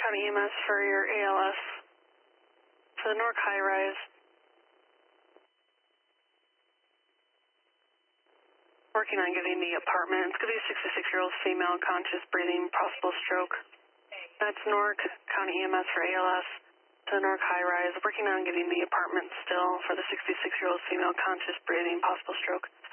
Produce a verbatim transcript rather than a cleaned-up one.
County E M S for your A L S. For the Nork high rise. Working on getting the apartment. It's going to be a sixty-six-year-old female, conscious, breathing, possible stroke. That's Nork County E M S for A L S. To the Nork high rise. Working on getting the apartment still for the sixty-six-year-old female, conscious, breathing, possible stroke.